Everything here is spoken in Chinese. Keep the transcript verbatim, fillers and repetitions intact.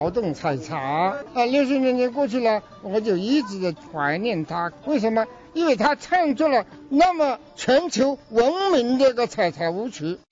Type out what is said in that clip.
劳动采茶啊，六十年前过去了，我就一直在怀念他。为什么？因为他创作了那么全球闻名的一个采茶舞曲。